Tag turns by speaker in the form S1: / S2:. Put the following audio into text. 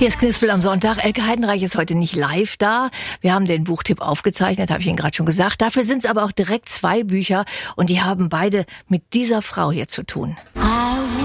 S1: Hier ist Knispel am Sonntag. Elke Heidenreich ist heute nicht live da. Wir haben den Buchtipp aufgezeichnet, habe ich Ihnen gerade schon gesagt. Dafür sind es aber auch direkt 2 Bücher und die haben beide mit dieser Frau hier zu tun.